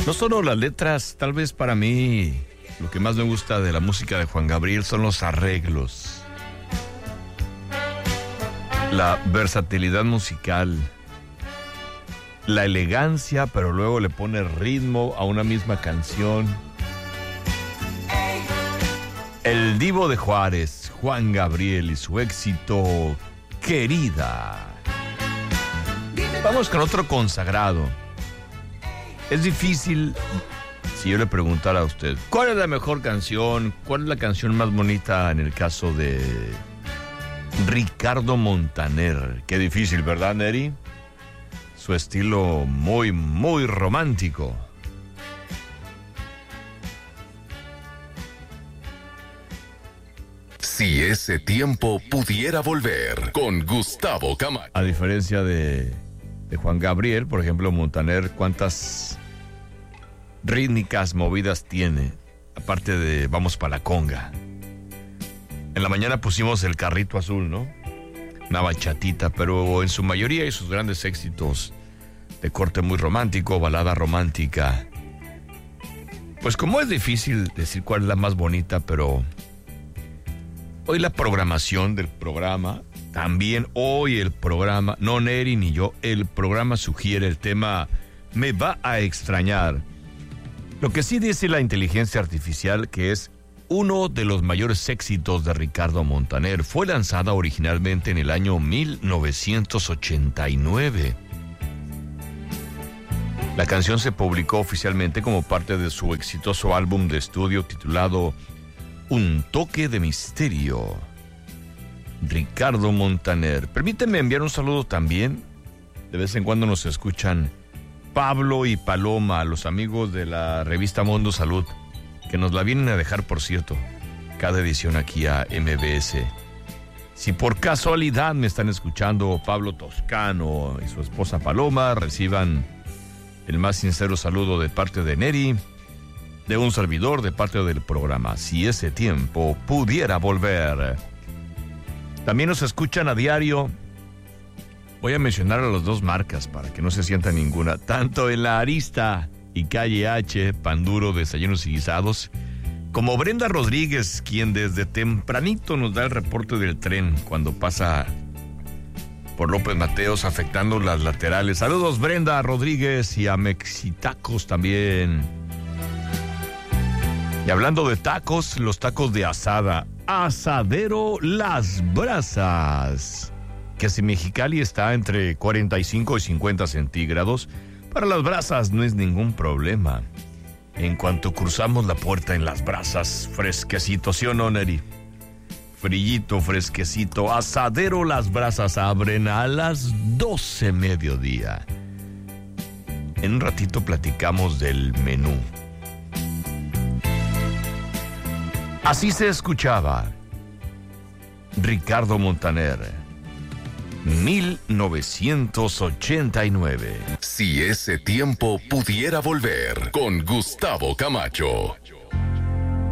No solo las letras, tal vez para mí lo que más me gusta de la música de Juan Gabriel son los arreglos. La versatilidad musical, la elegancia, pero luego le pone ritmo a una misma canción. El divo de Juárez, Juan Gabriel, y su éxito Querida. Vamos con otro consagrado. Es difícil, si yo le preguntara a usted, ¿cuál es la mejor canción? ¿Cuál es la canción más bonita en el caso de Ricardo Montaner? Qué difícil, ¿verdad, Neri? Su estilo muy, muy romántico. Si ese tiempo pudiera volver, con Gustavo Camacho. A diferencia de Juan Gabriel, por ejemplo, Montaner, ¿cuántas rítmicas movidas tiene? Aparte de Vamos pa' la conga. En la mañana pusimos El Carrito Azul, ¿no? Una bachatita, pero en su mayoría y sus grandes éxitos de corte muy romántico, balada romántica. Pues como es difícil decir cuál es la más bonita, pero hoy la programación del programa, también hoy el programa, no Neri ni yo, el programa sugiere el tema Me va a extrañar. Lo que sí dice la inteligencia artificial, que es uno de los mayores éxitos de Ricardo Montaner, fue lanzada originalmente en el año 1989. La canción se publicó oficialmente como parte de su exitoso álbum de estudio titulado Un toque de misterio. Ricardo Montaner. Permíteme enviar un saludo también. De vez en cuando nos escuchan Pablo y Paloma, los amigos de la revista Mundo Salud, que nos la vienen a dejar, por cierto, cada edición aquí a MBS. Si por casualidad me están escuchando Pablo Toscano y su esposa Paloma, reciban el más sincero saludo de parte de Neri, de un servidor, de parte del programa Si ese tiempo pudiera volver. También nos escuchan a diario. Voy a mencionar a las dos marcas para que no se sienta ninguna. Tanto en La Arista y Calle H, Pan Duro, Desayunos y Guisados, como Brenda Rodríguez, quien desde tempranito nos da el reporte del tren cuando pasa por López Mateos afectando las laterales. Saludos, Brenda Rodríguez, y a Mexitacos también. Y hablando de tacos, los tacos de asada, Asadero Las Brasas, que si Mexicali está entre 45 y 50 centígrados, para Las Brasas no es ningún problema. En cuanto cruzamos la puerta en Las Brasas, fresquecito, ¿sí o no, Neri? Frillito, fresquecito. Asadero Las Brasas abren a las 12 mediodía. En un ratito platicamos del menú. Así se escuchaba Ricardo Montaner, 1989. Si ese tiempo pudiera volver, con Gustavo Camacho.